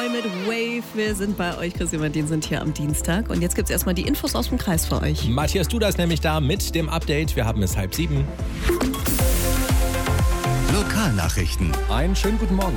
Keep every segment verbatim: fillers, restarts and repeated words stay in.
Boy mit Wave. Wir sind bei euch, Chrissy und Martin sind hier am Dienstag. Und jetzt gibt es erstmal die Infos aus dem Kreis für euch. Matthias Duda ist nämlich da mit dem Update. Wir haben es halb sieben. Lokalnachrichten. Einen schönen guten Morgen.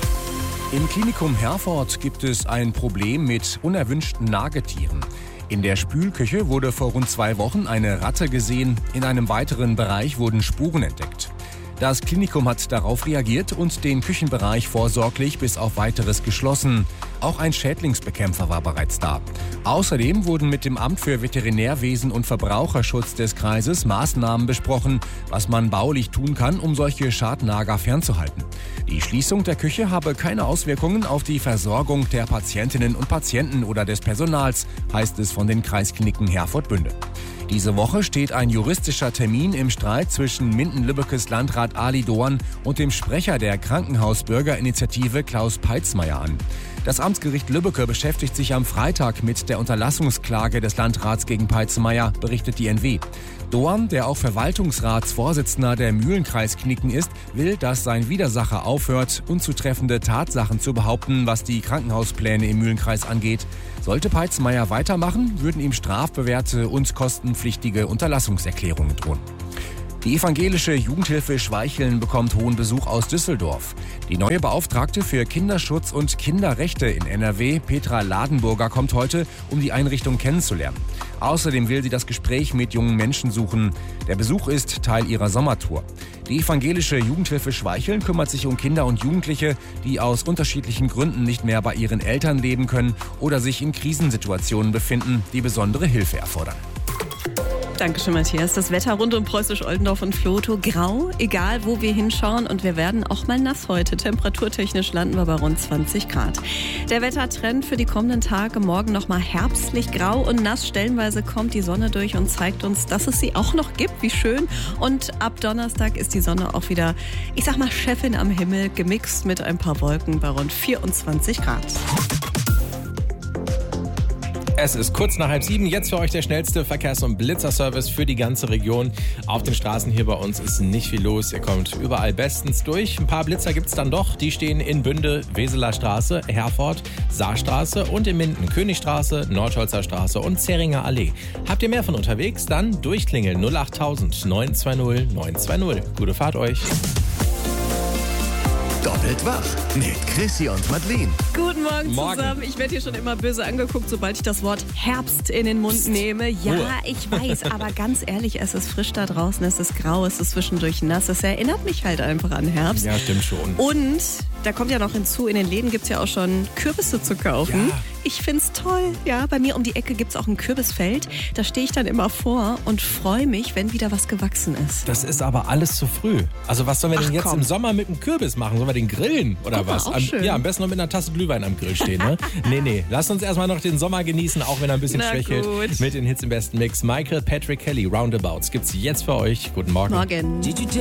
Im Klinikum Herford gibt es ein Problem mit unerwünschten Nagetieren. In der Spülküche wurde vor rund zwei Wochen eine Ratte gesehen. In einem weiteren Bereich wurden Spuren entdeckt. Das Klinikum hat darauf reagiert und den Küchenbereich vorsorglich bis auf Weiteres geschlossen. Auch ein Schädlingsbekämpfer war bereits da. Außerdem wurden mit dem Amt für Veterinärwesen und Verbraucherschutz des Kreises Maßnahmen besprochen, was man baulich tun kann, um solche Schadnager fernzuhalten. Die Schließung der Küche habe keine Auswirkungen auf die Versorgung der Patientinnen und Patienten oder des Personals, heißt es von den Kreiskliniken Herford-Bünde. Diese Woche steht ein juristischer Termin im Streit zwischen Minden-Lübbekes Landrat Ali Doan und dem Sprecher der Krankenhaus-Bürgerinitiative Klaus Peitzmeier an. Das Amtsgericht Lübbecke beschäftigt sich am Freitag mit der Unterlassungsklage des Landrats gegen Peitzmeier, berichtet die N W. Doan, der auch Verwaltungsratsvorsitzender der Mühlenkreiskliniken ist, will, dass sein Widersacher aufhört, unzutreffende Tatsachen zu behaupten, was die Krankenhauspläne im Mühlenkreis angeht. Sollte Peitzmeier weitermachen, würden ihm strafbewährte und kostenpflichtige Unterlassungserklärungen drohen. Die evangelische Jugendhilfe Schweicheln bekommt hohen Besuch aus Düsseldorf. Die neue Beauftragte für Kinderschutz und Kinderrechte in N R W, Petra Ladenburger, kommt heute, um die Einrichtung kennenzulernen. Außerdem will sie das Gespräch mit jungen Menschen suchen. Der Besuch ist Teil ihrer Sommertour. Die evangelische Jugendhilfe Schweicheln kümmert sich um Kinder und Jugendliche, die aus unterschiedlichen Gründen nicht mehr bei ihren Eltern leben können oder sich in Krisensituationen befinden, die besondere Hilfe erfordern. Dankeschön, Matthias. Das Wetter rund um Preußisch-Oldendorf und Vlotho grau, egal wo wir hinschauen. Und wir werden auch mal nass heute. Temperaturtechnisch landen wir bei rund zwanzig Grad. Der Wettertrend für die kommenden Tage: morgen noch mal herbstlich grau und nass. Stellenweise kommt die Sonne durch und zeigt uns, dass es sie auch noch gibt. Wie schön. Und ab Donnerstag ist die Sonne auch wieder, ich sag mal, Chefin am Himmel, gemixt mit ein paar Wolken bei rund vierundzwanzig Grad. Es ist kurz nach halb sieben. Jetzt für euch der schnellste Verkehrs- und Blitzerservice für die ganze Region. Auf den Straßen hier bei uns ist nicht viel los. Ihr kommt überall bestens durch. Ein paar Blitzer gibt es dann doch. Die stehen in Bünde, Weseler Straße, Herford, Saarstraße und in Minden, Königstraße, Nordholzer Straße und Zähringer Allee. Habt ihr mehr von unterwegs? Dann durchklingeln null achttausend neun zwei null neun zwei null. Gute Fahrt euch. Doppelt wach mit Chrissy und Madeleine. Guten Morgen, Morgen. zusammen. Ich werde hier schon immer böse angeguckt, sobald ich das Wort Herbst in den Mund nehme. Ja, Ruhe. ich weiß, aber ganz ehrlich, es ist frisch da draußen, es ist grau, es ist zwischendurch nass. Es erinnert mich halt einfach an Herbst. Ja, stimmt schon. Und da kommt ja noch hinzu, in den Läden gibt es ja auch schon Kürbisse zu kaufen. Ja. Ich find's toll. Ja, bei mir um die Ecke gibt's auch ein Kürbisfeld. Da stehe ich dann immer vor und freue mich, wenn wieder was gewachsen ist. Das ist aber alles zu früh. Also was sollen wir Ach, denn jetzt komm. im Sommer mit dem Kürbis machen? Sollen wir den grillen oder Guck mal, was? auch Am, schön. ja, am besten noch mit einer Tasse Glühwein am Grill stehen. Ne? nee, nee. Lasst uns erstmal noch den Sommer genießen, auch wenn er ein bisschen Na schwächelt. gut. Mit den Hits im besten Mix. Michael Patrick Kelly, Roundabouts, gibt's jetzt für euch. Guten Morgen. Morgen.